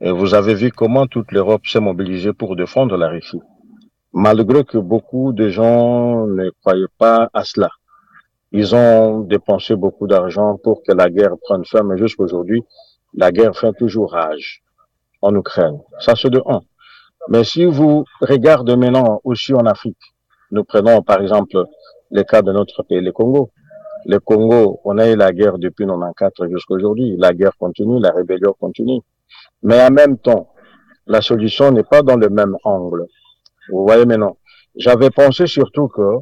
Et vous avez vu comment toute l'Europe s'est mobilisée pour défendre la Russie, malgré que beaucoup de gens ne croyaient pas à cela. Ils ont dépensé beaucoup d'argent pour que la guerre prenne fin, mais jusqu'aujourd'hui, la guerre fait toujours rage en Ukraine. Ça, c'est de un. Mais si vous regardez maintenant aussi en Afrique, nous prenons par exemple le cas de notre pays, le Congo. Le Congo, on a eu la guerre depuis 94 jusqu'à aujourd'hui. La guerre continue, la rébellion continue. Mais en même temps, la solution n'est pas dans le même angle. Vous voyez maintenant. J'avais pensé surtout que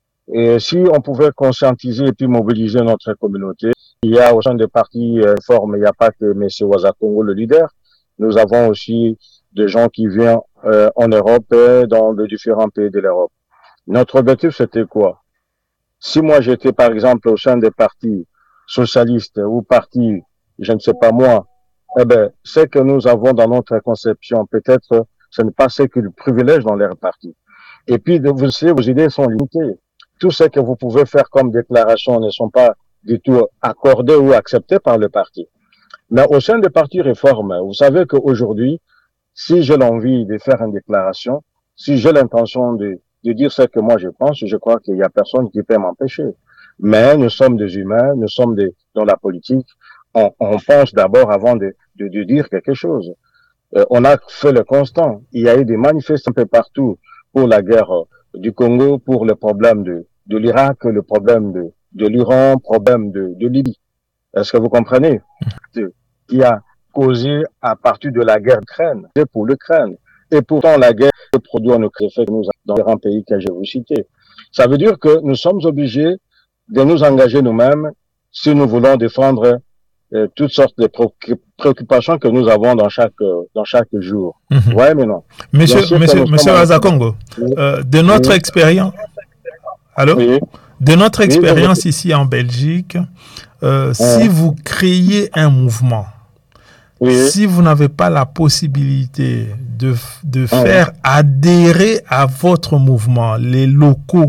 si on pouvait conscientiser et puis mobiliser notre communauté, il y a au sein des partis formes, il n'y a pas que M. Ouagakongo le leader. Nous avons aussi des gens qui viennent en Europe et dans les différents pays de l'Europe. Notre objectif, c'était quoi? Si moi j'étais par exemple au sein des partis socialistes ou partis, je ne sais pas moi, eh ben, ce que nous avons dans notre conception, peut-être, ce n'est pas ce qu'ils privilègent dans leur parti. Et puis, vous savez, vos idées sont limitées. Tout ce que vous pouvez faire comme déclaration ne sont pas du tout accordés ou acceptés par le parti. Mais au sein des partis réformes, vous savez qu'aujourd'hui, si j'ai l'envie de faire une déclaration, si j'ai l'intention de dire ce que moi je pense, je crois qu'il y a personne qui peut m'empêcher. Mais nous sommes des humains, nous sommes dans la politique. On pense d'abord avant de dire quelque chose. On a fait le constat. Il y a eu des manifestations un peu partout pour la guerre du Congo, pour le problème de l'Irak, le problème de l'Iran, problème de Libye. Est-ce que vous comprenez? Qui a causé à partir de la guerre d'Ukraine, c'est pour l'Ukraine. Et pourtant, la guerre se produit en Ukraine, dans les grands pays que je vous citer. Ça veut dire que nous sommes obligés de nous engager nous-mêmes si nous voulons défendre toutes sortes de préoccupations que nous avons dans chaque jour. Ouais, mais non. Monsieur Ouagakongo, de notre expérience, oui. De notre expérience ici en Belgique, si vous créez un mouvement, si vous n'avez pas la possibilité de faire adhérer à votre mouvement les locaux,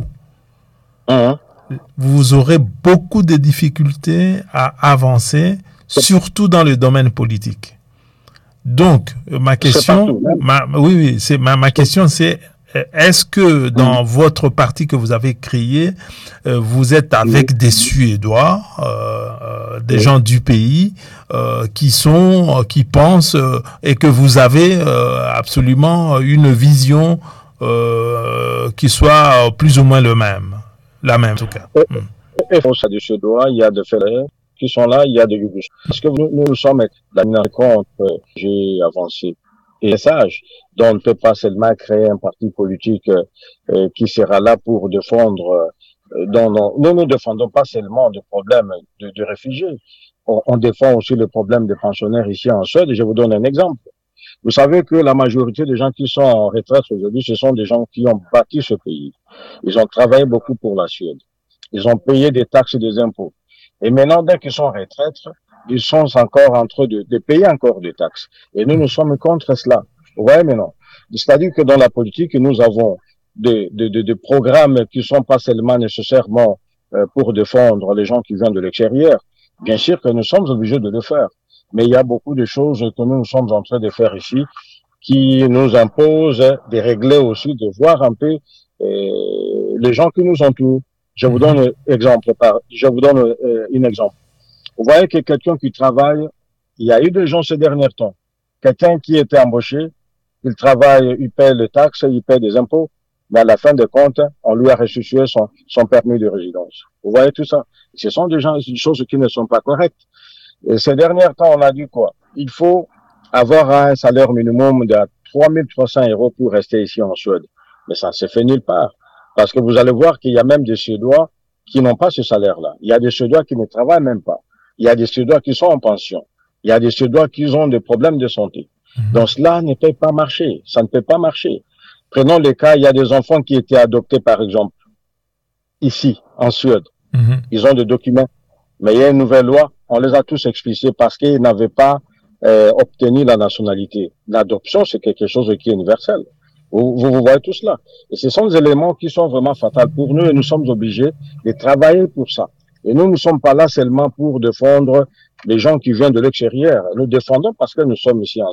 vous aurez beaucoup de difficultés à avancer, surtout dans le domaine politique. Donc, ma question, ma question c'est, est-ce que dans votre parti que vous avez créé, vous êtes avec des Suédois, des gens du pays, qui pensent et que vous avez absolument une vision qui soit plus ou moins la même en tout cas. Il y a des Suédois, il y a des Fédérés qui sont là, il y a des Yougoslavs. Parce que nous sommes la contre, j'ai avancé. Et sage. Donc, on ne peut pas seulement créer un parti politique qui sera là pour défendre. Nous ne défendons pas seulement des problèmes de réfugiés. On défend aussi le problème des pensionnaires ici en Suède. Et je vous donne un exemple. Vous savez que la majorité des gens qui sont en retraite aujourd'hui, ce sont des gens qui ont bâti ce pays. Ils ont travaillé beaucoup pour la Suède. Ils ont payé des taxes et des impôts. Et maintenant, dès qu'ils sont en retraite, ils sont encore en train de payer encore des taxes. Et nous sommes contre cela. Ouais, mais non. C'est-à-dire que dans la politique, nous avons des programmes qui sont pas seulement nécessairement pour défendre les gens qui viennent de l'extérieur. Bien sûr que nous sommes obligés de le faire. Mais il y a beaucoup de choses que nous sommes en train de faire ici qui nous imposent de régler aussi, de voir un peu les gens qui nous entourent. Je vous donne un exemple. Vous voyez que quelqu'un qui travaille, il y a eu des gens ces derniers temps, quelqu'un qui était embauché, il travaille, il paie les taxes, il paie des impôts, mais à la fin de compte, on lui a restitué son permis de résidence. Vous voyez tout ça? Ce sont des choses qui ne sont pas correctes. Et ces derniers temps, on a dit quoi? Il faut avoir un salaire minimum de 3300 € pour rester ici en Suède. Mais ça ne se fait nulle part. Parce que vous allez voir qu'il y a même des Suédois qui n'ont pas ce salaire-là. Il y a des Suédois qui ne travaillent même pas. Il y a des Suédois qui sont en pension. Il y a des Suédois qui ont des problèmes de santé. Donc cela ne peut pas marcher. Ça ne peut pas marcher. Prenons les cas, il y a des enfants qui étaient adoptés, par exemple, ici, en Suède. Ils ont des documents. Mais il y a une nouvelle loi. On les a tous expulsés parce qu'ils n'avaient pas obtenu la nationalité. L'adoption, c'est quelque chose qui est universel. Vous voyez tout cela. Et ce sont des éléments qui sont vraiment fatals pour nous et nous sommes obligés de travailler pour ça. Et nous ne sommes pas là seulement pour défendre les gens qui viennent de l'extérieur. Nous défendons parce que nous sommes ici en